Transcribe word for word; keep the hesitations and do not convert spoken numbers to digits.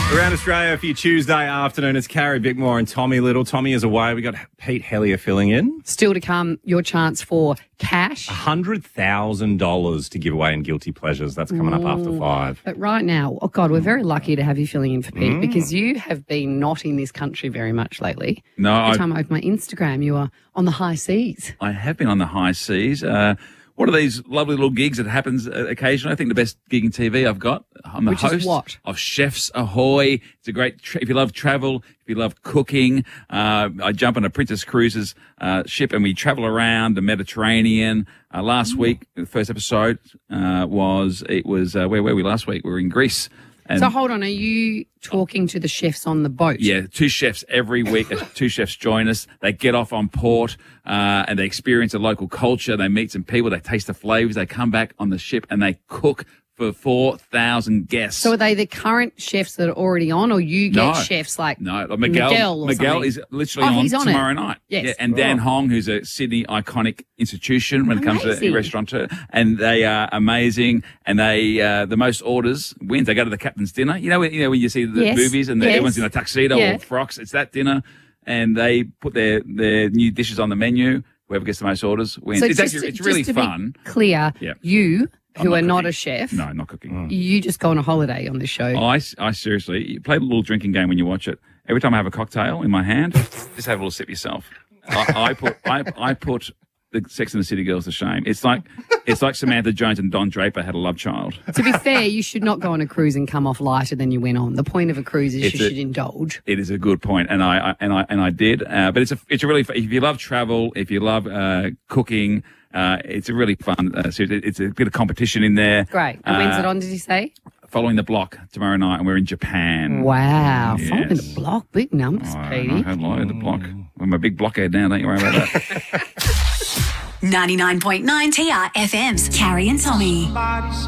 Around Australia for your Tuesday afternoon, it's Carrie Bickmore and Tommy Little. Tommy is away. We got Pete Hellier filling in. Still to come, your chance for cash. one hundred thousand dollars to give away in Guilty Pleasures. That's coming up after five. But right now, oh God, we're very lucky to have you filling in for Pete Mm. because you have been not in this country very much lately. No, Every I, time I open my Instagram, you are on the high seas. I have been on the high seas. Uh, one of these lovely little gigs that happens uh, occasionally. I think the best gig in T V I've got. I'm the Which is host what? of Chefs Ahoy. It's a great, tra- if you love travel, if you love cooking, uh, I jump on a Princess Cruises uh, ship and we travel around the Mediterranean. Uh, last week, the first episode uh, was, it was, uh, where were we last week? We were in Greece. And So hold on, are you talking to the chefs on the boat? yeah, two chefs every week. uh, Two chefs join us. They get off on port uh, and they experience a local culture. They meet some people. They taste the flavors. They come back on the ship and they cook for four thousand guests. So are they the current chefs that are already on, or you get No. chefs like No, like Miguel. Miguel, or Miguel something? is literally Oh, on, he's on tomorrow it. night. Yes. Yeah, and Dan Hong, who's a Sydney iconic institution when it comes to Amazing. restaurateur, and they are amazing. And they uh, the most orders wins. They go to the captain's dinner. You know, when, you know when you see the Yes. movies and the, Yes. everyone's in a tuxedo Yeah. or frocks. It's that dinner, and they put their their new dishes on the menu. Whoever gets the most orders wins. So it's just actually to- it's really just to be fun. clear, Yeah. you I'm who not are not cooking. a chef, No, not cooking. you just go on a holiday on this show. I, I seriously, you play the little drinking game when you watch it. Every time I have a cocktail in my hand, just have a little sip yourself. I, I put I, I put the Sex and the City girls to shame. It's like it's like Samantha Jones and Don Draper had a love child. To be fair, you should not go on a cruise and come off lighter than you went on. The point of a cruise is It's you a- should indulge. It is a good point, and I, I and I and I did. Uh, but it's a it's a really if you love travel, if you love uh, cooking, uh, it's a really fun uh, series. It- It's a bit of competition in there. Great. And when's Uh, it on, did you say? Following the Block tomorrow night, and we're in Japan. Wow. yes. Following the block. Big numbers, I Petey. Hello, the Block. I'm a big blockhead now. Don't you worry about that. ninety-nine point nine T R F M's Carrie and Tommy.